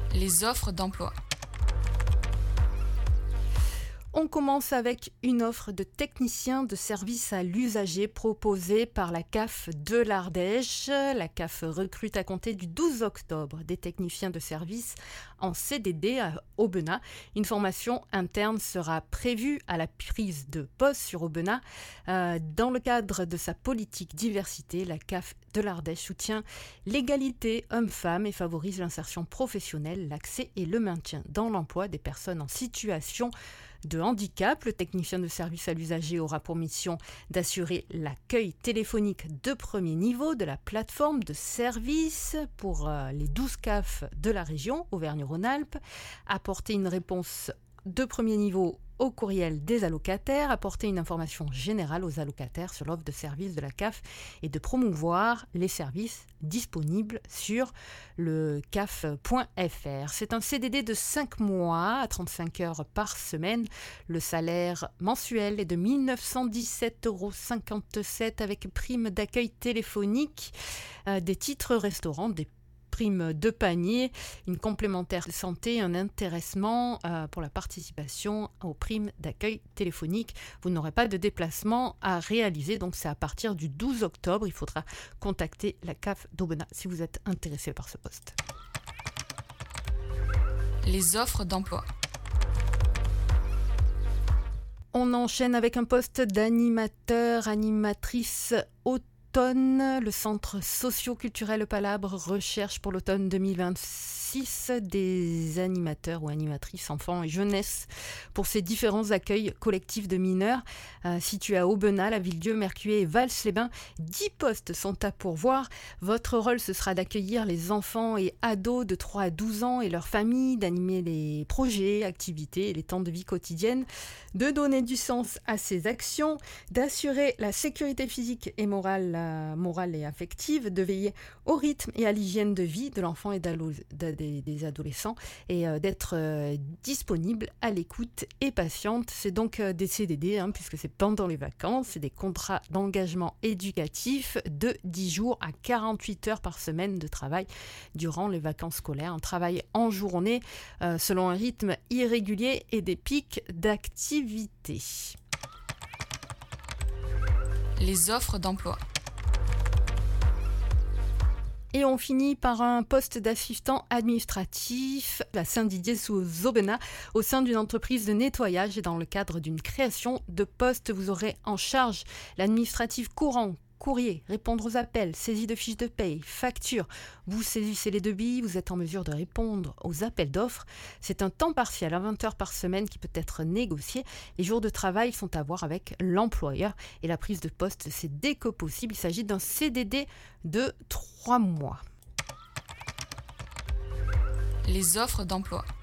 Les offres d'emploi. On commence avec une offre de technicien de service à l'usager proposée par la CAF de l'Ardèche. La CAF recrute à compter du 12 octobre des techniciens de service en CDD à Aubenas. Une formation interne sera prévue à la prise de poste sur Aubenas. Dans le cadre de sa politique diversité, la CAF de l'Ardèche soutient l'égalité homme-femme et favorise l'insertion professionnelle, l'accès et le maintien dans l'emploi des personnes en situation de handicap. Le technicien de service à l'usager aura pour mission d'assurer l'accueil téléphonique de premier niveau de la plateforme de service pour les 12 CAF de la région Auvergne-Rhône-Alpes, apporter une réponse de premier niveau au courriel des allocataires, apporter une information générale aux allocataires sur l'offre de service de la CAF et de promouvoir les services disponibles sur le caf.fr. C'est un CDD de 5 mois à 35 heures par semaine. Le salaire mensuel est de 1 917,57 € avec prime d'accueil téléphonique, des titres restaurants, des prime de panier, une complémentaire santé, un intéressement pour la participation aux primes d'accueil téléphonique. Vous n'aurez pas de déplacement à réaliser, donc c'est à partir du 12 octobre. Il faudra contacter la CAF d'Aubenas si vous êtes intéressé par ce poste. Les offres d'emploi. On enchaîne avec un poste d'animateur, animatrice automne. Le centre socio-culturel Palabre recherche pour l'automne 2026 des animateurs ou animatrices enfants et jeunesse pour ces différents accueils collectifs de mineurs situés à Aubenas, la Villedieu, Mercué et Vals-les-Bains. 10 postes sont à pourvoir. Votre rôle, ce sera d'accueillir les enfants et ados de 3 à 12 ans et leurs familles, d'animer les projets, activités et les temps de vie quotidienne, de donner du sens à ces actions, d'assurer la sécurité physique et morale et affective, de veiller au rythme et à l'hygiène de vie de l'enfant et des adolescents et d'être disponible à l'écoute et patiente. C'est donc des CDD puisque c'est pendant les vacances, c'est des contrats d'engagement éducatif de 10 jours à 48 heures par semaine de travail durant les vacances scolaires, un travail en journée selon un rythme irrégulier et des pics d'activité. Les offres d'emploi. Et on finit par un poste d'assistant administratif à Saint-Didier sous Aubenas au sein d'une entreprise de nettoyage et dans le cadre d'une création de poste. Vous aurez en charge l'administratif courant, courrier, répondre aux appels, saisie de fiches de paye, factures. Vous saisissez les devis, vous êtes en mesure de répondre aux appels d'offres. C'est un temps partiel à 20 heures par semaine qui peut être négocié. Les jours de travail sont à voir avec l'employeur et la prise de poste, c'est dès que possible. Il s'agit d'un CDD de 3 mois. Les offres d'emploi.